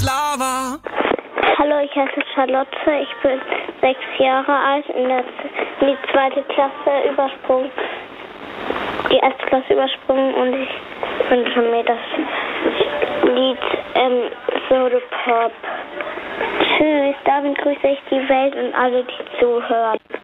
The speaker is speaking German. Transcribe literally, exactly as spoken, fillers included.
Lava. Hallo, ich heiße Charlotte, ich bin sechs Jahre alt, in, der, in die zweite Klasse übersprungen, die erste Klasse übersprungen und ich wünsche mir das Lied ähm, Soda Pop. Tschüss, damit grüße ich die Welt und alle, die zuhören.